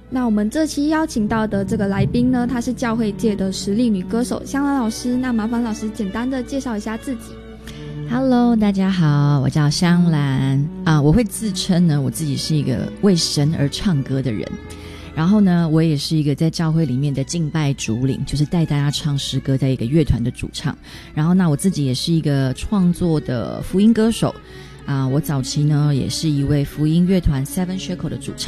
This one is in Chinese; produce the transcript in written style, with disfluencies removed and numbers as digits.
那我们这期邀请到的这个来宾呢，她是教会界的实力女歌手香兰老师。那麻烦老师简单的介绍一下自己。 Hello， 大家好，我叫香兰我会自称呢，我自己是一个为神而唱歌的人。然后呢，我也是一个在教会里面的敬拜主领，就是带大家唱诗歌，在一个乐团的主唱。然后那我自己也是一个创作的福音歌手我早期呢也是一位福音乐团 Seven Shekel 的主唱。